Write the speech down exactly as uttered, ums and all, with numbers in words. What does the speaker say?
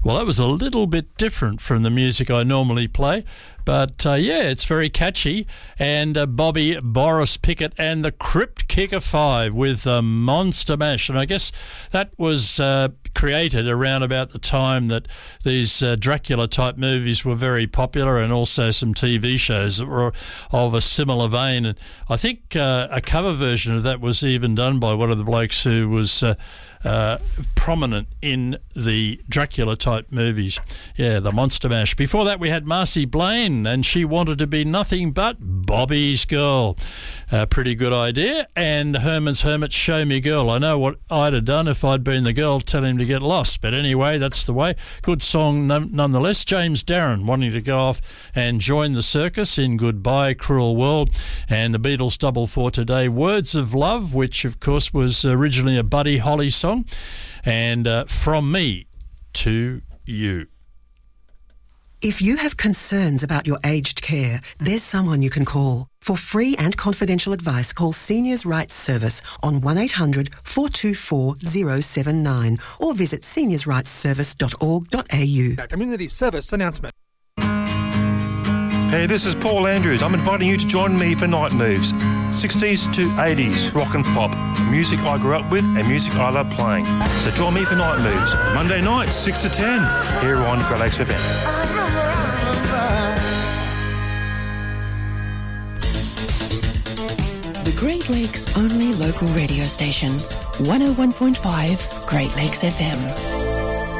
Well, that was a little bit different from the music I normally play, but uh, yeah, it's very catchy. And uh, Bobby Boris Pickett and the Crypt Kicker Five with uh, Monster Mash. And I guess that was uh, created around about the time that these uh, Dracula-type movies were very popular, and also some T V shows that were of a similar vein. And I think uh, a cover version of that was even done by one of the blokes who was uh, uh, prominent in the Dracula-type movies. Yeah, the Monster Mash. Before that, we had Marcy Blaine, and She Wanted to Be Nothing But Bobby's Girl. A pretty good idea. And Herman's Hermit, Show Me Girl. I know what I'd have done if I'd been the girl, tell him to get lost. But anyway, that's the way. Good song nonetheless. James Darren wanting to go off and join the circus in Goodbye Cruel World. And the Beatles double for today, Words of Love, which of course was originally a Buddy Holly song. And uh, From Me to You. If you have concerns about your aged care, there's someone you can call. For free and confidential advice, call Seniors Rights Service on one eight hundred four two four zero seven nine or visit seniors rights service dot org dot a u. Community service announcement. Hey, this is Paul Andrews. I'm inviting you to join me for Night Moves. sixties to eighties, rock and pop. Music I grew up with and music I love playing. So join me for Night Moves. Monday nights, six to ten, here on Great Lakes F M. The Great Lakes' only local radio station, one oh one point five Great Lakes F M.